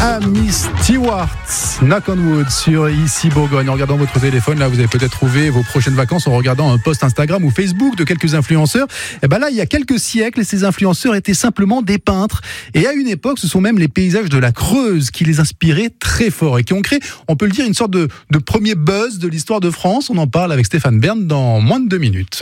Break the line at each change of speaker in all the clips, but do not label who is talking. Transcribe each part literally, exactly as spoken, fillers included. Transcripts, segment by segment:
Amy Stewart, Knock on Wood sur Ici Bourgogne. En regardant votre téléphone, là, vous avez peut-être trouvé vos prochaines vacances en regardant un post Instagram ou Facebook de quelques influenceurs. Et ben là, il y a quelques siècles, ces influenceurs étaient simplement des peintres. Et à une époque, ce sont même les paysages de la Creuse qui les inspiraient très fort et qui ont créé, on peut le dire, une sorte de, de premier buzz de l'histoire de France. On en parle avec Stéphane Bern dans moins de deux minutes.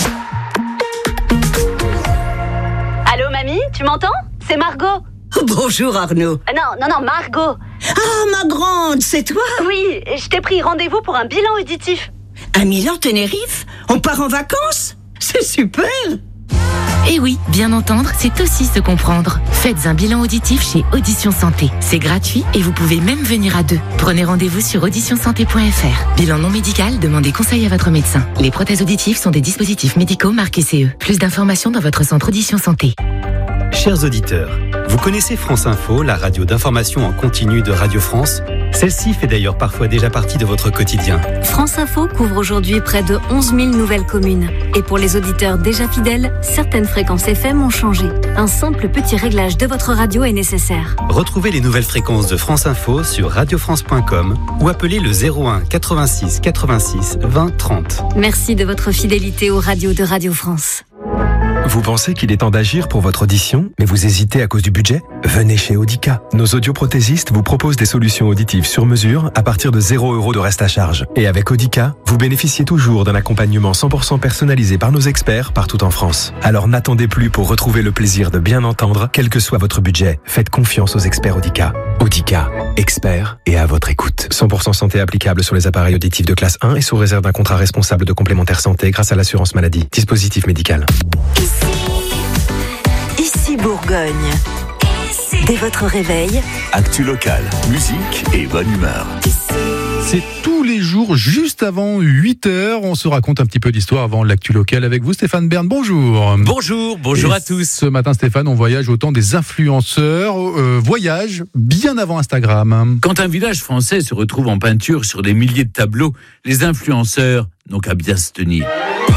Allô, mamie, tu m'entends ? C'est Margot.
Bonjour Arnaud.
Non, non, non, Margot.
Ah, ma grande, c'est toi ?
Oui, je t'ai pris rendez-vous pour un bilan auditif.
À Milan, Tenerife ? On part en vacances ? C'est super !
Eh oui, bien entendre, c'est aussi se comprendre. Faites un bilan auditif chez Audition Santé. C'est gratuit et vous pouvez même venir à deux. Prenez rendez-vous sur audition santé point f r. Bilan non médical, demandez conseil à votre médecin. Les prothèses auditives sont des dispositifs médicaux marqués C E. Plus d'informations dans votre centre Audition Santé.
Chers auditeurs, vous connaissez France Info, la radio d'information en continu de Radio France ? Celle-ci fait d'ailleurs parfois déjà partie de votre quotidien.
France Info couvre aujourd'hui près de onze mille nouvelles communes. Et pour les auditeurs déjà fidèles, certaines fréquences F M ont changé. Un simple petit réglage de votre radio est nécessaire.
Retrouvez les nouvelles fréquences de France Info sur radio france point com ou appelez le zéro un quatre-vingt-six quatre-vingt-six vingt trente.
Merci de votre fidélité aux radios de Radio France.
Vous pensez qu'il est temps d'agir pour votre audition, mais vous hésitez à cause du budget ? Venez chez Audica. Nos audioprothésistes vous proposent des solutions auditives sur mesure à partir de zéro euro de reste à charge. Et avec Audica, vous bénéficiez toujours d'un accompagnement cent pour cent personnalisé par nos experts partout en France. Alors n'attendez plus pour retrouver le plaisir de bien entendre, quel que soit votre budget. Faites confiance aux experts Audica. Audica, experts et à votre écoute. cent pour cent santé applicable sur les appareils auditifs de classe un et sous réserve d'un contrat responsable de complémentaire santé grâce à l'assurance maladie. Dispositif médical.
Ici Bourgogne. Dès votre réveil,
actu local, musique et bonne humeur.
C'est tous les jours, juste avant huit heures. On se raconte un petit peu d'histoire avant l'actu locale avec vous, Stéphane Bern. Bonjour.
Bonjour, bonjour
Et
à tous.
Ce matin, Stéphane, on voyage au temps des influenceurs. Euh, voyage bien avant Instagram.
Quand un village français se retrouve en peinture sur des milliers de tableaux, les influenceurs n'ont qu'à bien se tenir.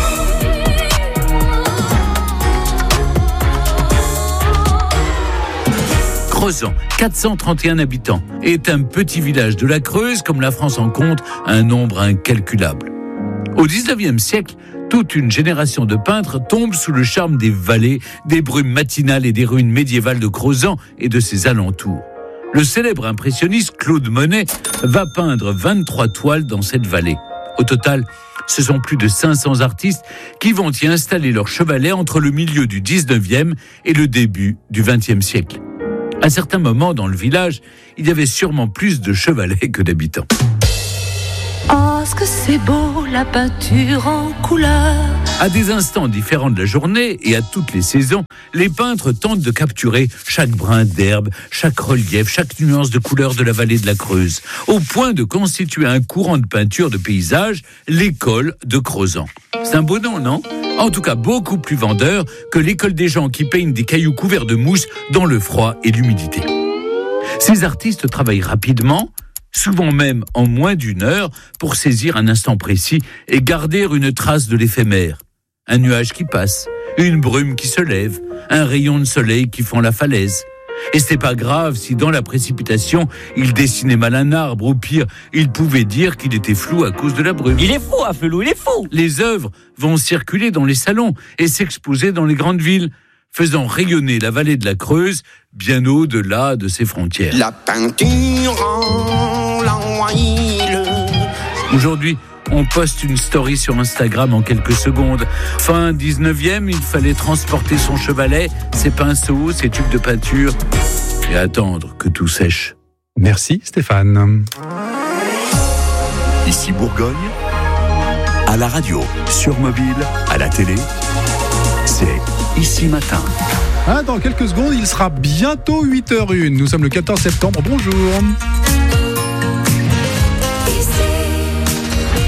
Crozant, quatre cent trente et un habitants, est un petit village de la Creuse, comme la France en compte un nombre incalculable. Au dix-neuvième siècle, toute une génération de peintres tombe sous le charme des vallées, des brumes matinales et des ruines médiévales de Crozant et de ses alentours. Le célèbre impressionniste Claude Monet va peindre vingt-trois toiles dans cette vallée. Au total, ce sont plus de cinq cents artistes qui vont y installer leur chevalet entre le milieu du dix-neuvième et le début du vingtième siècle. À certains moments dans le village, il y avait sûrement plus de chevalets que d'habitants.
Oh, ce que c'est beau, la peinture en couleur.
À des instants différents de la journée et à toutes les saisons, les peintres tentent de capturer chaque brin d'herbe, chaque relief, chaque nuance de couleur de la vallée de la Creuse, au point de constituer un courant de peinture de paysage, l'école de Crozant. C'est un beau nom, non ? En tout cas, beaucoup plus vendeur que l'école des gens qui peignent des cailloux couverts de mousse dans le froid et l'humidité. Ces artistes travaillent rapidement, souvent même en moins d'une heure, pour saisir un instant précis et garder une trace de l'éphémère. Un nuage qui passe, une brume qui se lève, un rayon de soleil qui fend la falaise. Et c'est pas grave si dans la précipitation, il dessinait mal un arbre, ou pire, il pouvait dire qu'il était flou à cause de la brume.
Il est fou, Afelou, il est fou.
Les œuvres vont circuler dans les salons et s'exposer dans les grandes villes, faisant rayonner la vallée de la Creuse bien au-delà de ses frontières.
La peinture en l'huile.
Aujourd'hui, on poste une story sur Instagram en quelques secondes. Fin dix-neuvième, il fallait transporter son chevalet, ses pinceaux, ses tubes de peinture et attendre que tout sèche.
Merci Stéphane.
Ici Bourgogne, à la radio, sur mobile, à la télé, c'est Ici Matin.
Ah, dans quelques secondes, il sera bientôt huit heures une. Nous sommes le quatorze septembre. Bonjour.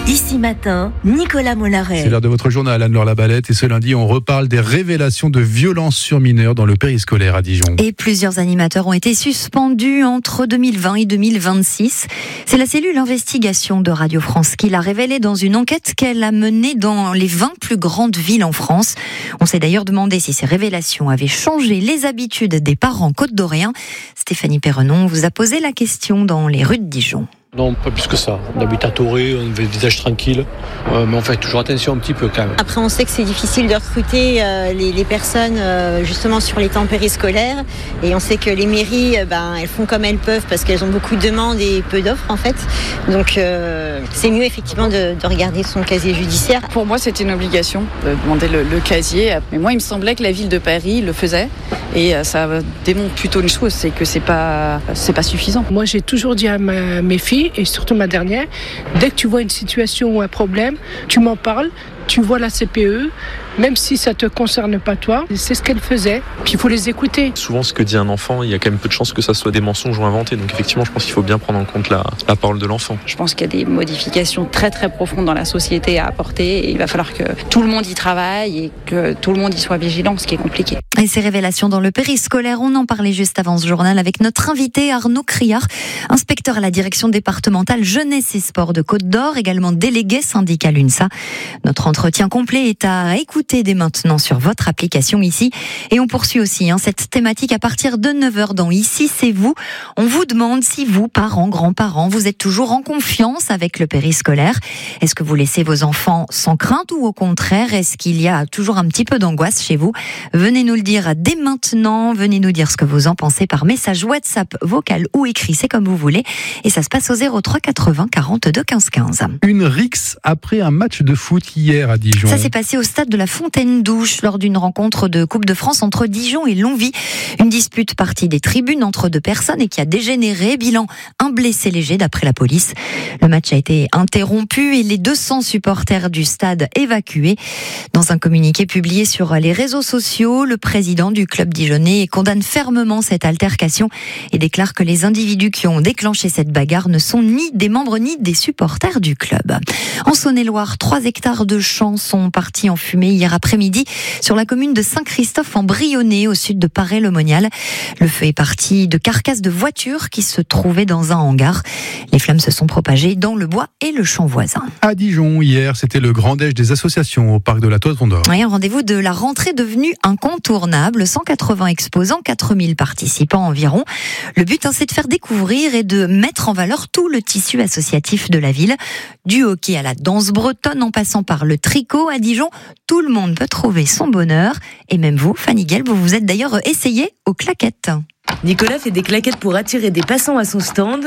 Ici Matin, Nicolas Mollaret.
C'est l'heure de votre journal, Anne-Laure Labalette. Et ce lundi, on reparle des révélations de violences sur mineurs dans le périscolaire à Dijon.
Et plusieurs animateurs ont été suspendus entre deux mille vingt et deux mille vingt-six. C'est la cellule investigation de Radio France qui l'a révélé dans une enquête qu'elle a menée dans les vingt plus grandes villes en France. On s'est d'ailleurs demandé si ces révélations avaient changé les habitudes des parents côte-d'Oréens. Stéphanie Perrenon vous a posé la question dans les rues de Dijon.
Non, pas plus que ça. On habite à Toré, on avait le visage tranquille, euh, mais on fait toujours attention un petit peu quand même.
Après, on sait que c'est difficile de recruter euh, les, les personnes euh, justement sur les temps périscolaires, et on sait que les mairies, euh, ben, elles font comme elles peuvent parce qu'elles ont beaucoup de demandes et peu d'offres en fait. Donc euh, c'est mieux effectivement de, de regarder son casier judiciaire.
Pour moi, c'était une obligation de demander le, le casier, mais moi, il me semblait que la ville de Paris le faisait, et euh, ça démontre plutôt une chose, c'est que c'est pas, c'est pas suffisant.
Moi, j'ai toujours dit à ma, mes filles, et surtout ma dernière, dès que tu vois une situation ou un problème, tu m'en parles, tu vois la C P E, même si ça ne te concerne pas toi, c'est ce qu'elle faisait, puis il faut les écouter.
Souvent ce que dit un enfant, il y a quand même peu de chances que ça soit des mensonges ou inventés, donc effectivement je pense qu'il faut bien prendre en compte la, la parole de l'enfant.
Je pense qu'il y a des modifications très très profondes dans la société à apporter, et il va falloir que tout le monde y travaille et que tout le monde y soit vigilant, ce qui est compliqué.
Et ces révélations dans le périscolaire, on en parlait juste avant ce journal avec notre invité Arnaud Criard, inspecteur à la direction départementale jeunesse et sport de Côte-d'Or, également délégué syndical UNSA. Notre entretien complet est à écouter dès maintenant sur votre application ici. Et on poursuit aussi hein, cette thématique à partir de neuf heures dans Ici c'est vous. On vous demande si vous, parents, grands-parents, vous êtes toujours en confiance avec le périscolaire. Est-ce que vous laissez vos enfants sans crainte ou au contraire, est-ce qu'il y a toujours un petit peu d'angoisse chez vous? Venez nous le dire dès maintenant. Venez nous dire ce que vous en pensez par message WhatsApp, vocal ou écrit, c'est comme vous voulez. Et ça se passe au zéro trois quatre-vingts quarante-deux quinze quinze.
Une rixe après un match de foot hier à Dijon.
Ça s'est passé au stade de la Fontaine-Douche lors d'une rencontre de Coupe de France entre Dijon et Longwy. Une dispute partie des tribunes entre deux personnes et qui a dégénéré. Bilan, un blessé léger d'après la police. Le match a été interrompu et les deux cents supporters du stade évacués. Dans un communiqué publié sur les réseaux sociaux, le président du club dijonnais condamne fermement cette altercation et déclare que les individus qui ont déclenché cette bagarre ne sont ni des membres ni des supporters du club. En Saône-et-Loire, trois hectares de champs sont partis en fumée hier après-midi sur la commune de Saint-Christophe en Brionnais, au sud de Paray-le-Monial. Le feu est parti de carcasses de voitures qui se trouvaient dans un hangar. Les flammes se sont propagées dans le bois et le champ voisin.
À Dijon, hier, c'était le grand déj des associations au parc de la Toison d'Or.
Oui, un rendez-vous de la rentrée devenu incontournable. cent quatre-vingts exposants, quatre mille participants environ. Le but, hein, c'est de faire découvrir et de mettre en valeur tout le tissu associatif de la ville. Du hockey à la danse bretonne, en passant par le tricot à Dijon, tout le monde peut trouver son bonheur. Et même vous, Fanny Guel, vous vous êtes d'ailleurs essayé aux claquettes.
Nicolas fait des claquettes pour attirer des passants à son stand.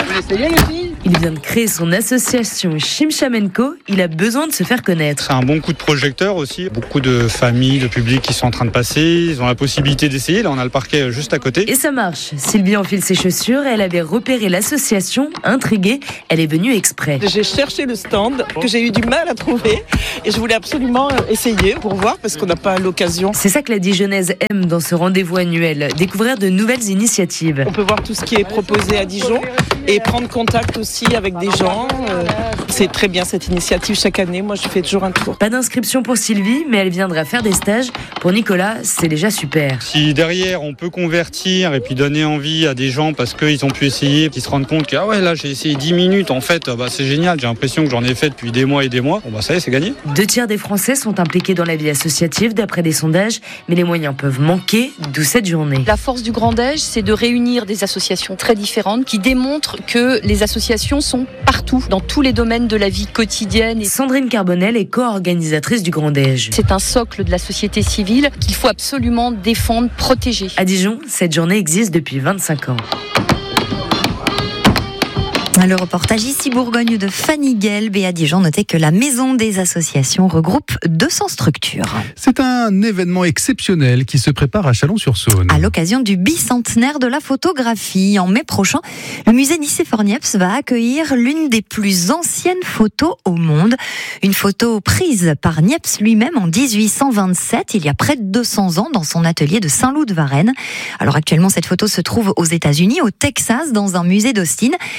Il vient de créer son association Chimchamenco. Il a besoin de se faire connaître.
C'est un bon coup de projecteur aussi. Beaucoup de familles, de publics qui sont en train de passer. Ils ont la possibilité d'essayer. Là, on a le parquet juste à côté.
Et ça marche. Sylvie enfile ses chaussures et elle avait repéré l'association. Intriguée, elle est venue exprès.
J'ai cherché le stand que j'ai eu du mal à trouver et je voulais absolument essayer pour voir parce qu'on n'a pas l'occasion.
C'est ça que la Dijonnaise aime dans ce rendez-vous annuel. Découvrir de nouvelles initiatives.
On peut voir tout ce qui est proposé à Dijon et prendre contact aussi avec des gens. C'est très bien cette initiative chaque année. Moi, je fais toujours un tour.
Pas d'inscription pour Sylvie, mais elle viendra faire des stages. Pour Nicolas, c'est déjà super.
Si derrière, on peut convertir et puis donner envie à des gens parce qu'ils ont pu essayer, qu'ils se rendent compte que ah ouais, là, j'ai essayé dix minutes. En fait, bah, c'est génial. J'ai l'impression que j'en ai fait depuis des mois et des mois. Bon, bah, ça y est, c'est gagné.
Deux tiers des Français sont impliqués dans la vie associative d'après des sondages, mais les moyens peuvent manquer, d'où cette journée.
La force du Grand Déj, c'est de réunir des associations très différentes qui démontrent que les associations sont partout, dans tous les domaines de la vie quotidienne.
Sandrine Carbonel est co-organisatrice du Grand Déj.
C'est un socle de la société civile qu'il faut absolument défendre, protéger.
À Dijon, cette journée existe depuis vingt-cinq ans.
Le reportage Ici Bourgogne de Fanny Guelb, et à Dijon, notez que la Maison des associations regroupe deux cents structures.
C'est un événement exceptionnel qui se prépare à Chalon-sur-Saône.
À l'occasion du bicentenaire de la photographie, en mai prochain, le musée Nicéphore-Niepce va accueillir l'une des plus anciennes photos au monde. Une photo prise par Niepce lui-même en dix-huit cent vingt-sept, il y a près de deux cents ans, dans son atelier de Saint-Loup-de-Varennes. Alors actuellement, cette photo se trouve aux États-Unis, au Texas, dans un musée d'Austin, et elle va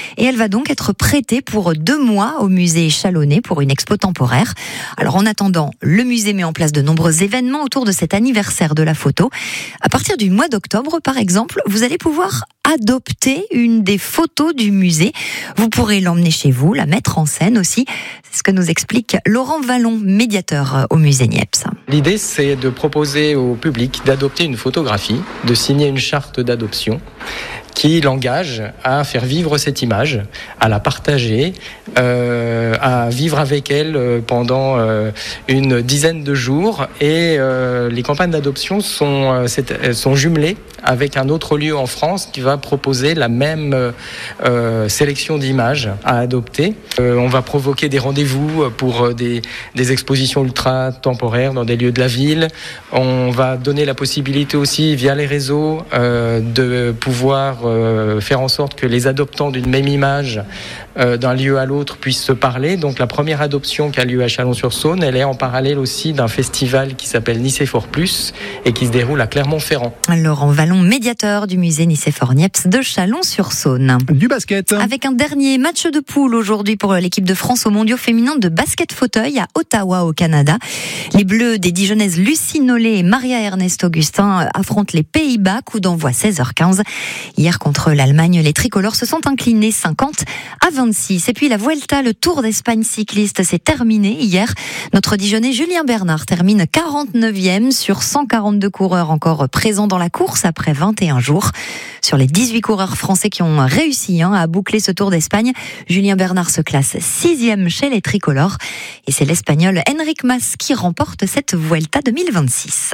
donc être prêté pour deux mois au musée Chalonnais pour une expo temporaire. Alors en attendant, le musée met en place de nombreux événements autour de cet anniversaire de la photo. À partir du mois d'octobre, par exemple, vous allez pouvoir adopter une des photos du musée. Vous pourrez l'emmener chez vous, la mettre en scène aussi. C'est ce que nous explique Laurent Vallon, médiateur au musée Niepce.
L'idée, c'est de proposer au public d'adopter une photographie, de signer une charte d'adoption qui l'engage à faire vivre cette image, à la partager, euh, à vivre avec elle pendant euh, une dizaine de jours. Et euh, les campagnes d'adoption sont, euh, c'est, sont jumelées avec un autre lieu en France qui va proposer la même euh, sélection d'images à adopter. Euh, on va provoquer des rendez-vous pour des, des expositions ultra temporaires dans des lieux de la ville. On va donner la possibilité aussi via les réseaux euh, de pouvoir euh, faire en sorte que les adoptants d'une même image euh, d'un lieu à l'autre puissent se parler. Donc la première adoption qui a lieu à Chalon-sur-Saône, elle est en parallèle aussi d'un festival qui s'appelle Nicéphore Plus et qui se déroule à Clermont-Ferrand.
Laurent Vallon, médiateur du musée Nicéphore Niepce de Chalon-sur-Saône.
Du basket.
Avec un dernier match de poule aujourd'hui pour l'équipe de France aux mondiaux féminins de basket fauteuil à Ottawa au Canada. Les Bleus des Dijonnaises Lucie Nollet et Maria Ernest Augustin affrontent les Pays-Bas, coup d'envoi seize heures quinze. Hier contre l'Allemagne, les tricolores se sont inclinés cinquante à vingt-six. Et puis la Vuelta, le Tour d'Espagne cycliste, s'est terminé hier. Notre Dijonnais Julien Bernard termine quarante-neuvième sur cent quarante-deux coureurs encore présents dans la course après vingt et un jours. Sur les dix-huit coureurs français qui ont réussi hein, à boucler ce Tour d'Espagne, Julien Bernard se classe sixième chez les tricolores. Et c'est l'Espagnol Enric Mas qui remporte cette Vuelta deux mille vingt-six.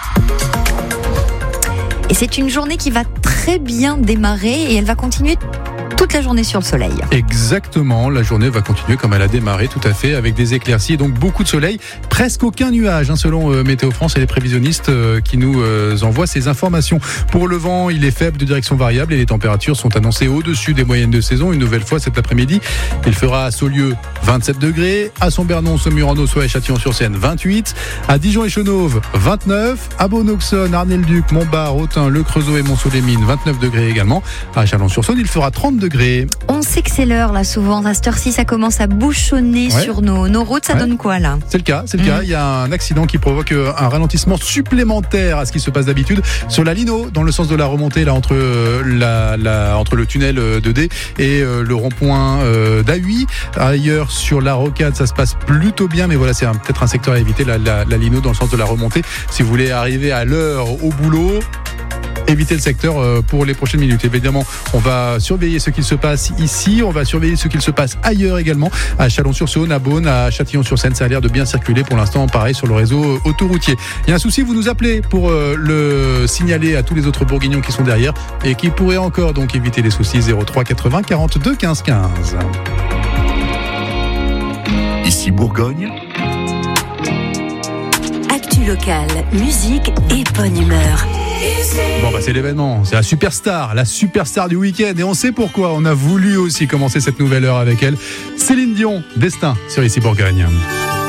Et c'est une journée qui va très bien démarrer et elle va continuer toute la journée sur le soleil.
Exactement, la journée va continuer comme elle a démarré, tout à fait, avec des éclaircies et donc beaucoup de soleil, presque aucun nuage, hein, selon euh, Météo France et les prévisionnistes euh, qui nous euh, envoient ces informations. Pour le vent, il est faible de direction variable et les températures sont annoncées au-dessus des moyennes de saison. Une nouvelle fois cet après-midi, il fera à Saulieu vingt-sept degrés, à Sombernon, Saumur en Ossois et Châtillon-sur-Seine vingt-huit, à Dijon et Chenauve vingt-neuf, à Beaune-Auxonne, Arnay-le-Duc, Montbard, Autun, Le Creusot et Monceau-les-Mines vingt-neuf degrés également. À Chalon-sur-Saône, il fera trente degrés.
On sait que c'est l'heure là souvent, à cette heure-ci ça commence à bouchonner ouais. sur nos, nos routes, ça ouais. donne quoi là ?
C'est le cas, c'est le mmh. cas, il y a un accident qui provoque un ralentissement supplémentaire à ce qui se passe d'habitude sur la Lino, dans le sens de la remontée là entre, la, la, entre le tunnel de D et le rond-point d'A huit. Ailleurs sur la Rocade ça se passe plutôt bien, mais voilà c'est un, peut-être un secteur à éviter, la, la, la Lino dans le sens de la remontée. Si vous voulez arriver à l'heure au boulot, éviter le secteur pour les prochaines minutes. Évidemment, on va surveiller ce qu'il se passe ici, on va surveiller ce qu'il se passe ailleurs également, à Chalon-sur-Saône, à Beaune, à Châtillon-sur-Seine. Ça a l'air de bien circuler pour l'instant, pareil sur le réseau autoroutier. Il y a un souci, vous nous appelez pour le signaler à tous les autres bourguignons qui sont derrière et qui pourraient encore donc éviter les soucis. Zéro trois quatre-vingts quarante-deux quinze quinze.
Ici Bourgogne.
Actu locale, musique et bonne humeur.
Bon bah c'est l'événement, c'est la superstar, la superstar du week-end et on sait pourquoi. On a voulu aussi commencer cette nouvelle heure avec elle. Céline Dion, Destin sur Ici Bourgogne.